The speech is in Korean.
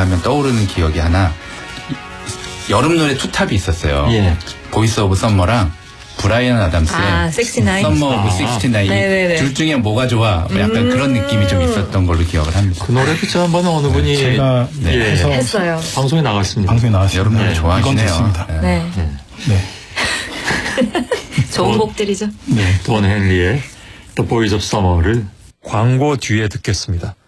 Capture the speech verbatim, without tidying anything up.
하면 떠오르는 기억이 하나, 여름 노래 투탑이 있었어요. 예. 보이스 오브 썸머랑 브라이언 아담스의 아, 식스나인. 썸머 오브 아. 식스티나인. 네네네. 둘 중에 뭐가 좋아? 약간 음. 그런 느낌이 좀 있었던 걸로 기억을 합니다. 그 노래도 지난번에 어느 분이 제가 예. 해서 했어요. 방송에 나갔습니다. 방송에 나왔습니다. 여름 노래 네. 좋아하시네요. 이건 좋습니다. 네. 네. 네. 좋은 곡들이죠. 네. 돈 헨리의 The Boys of Summer를 광고 뒤에 듣겠습니다.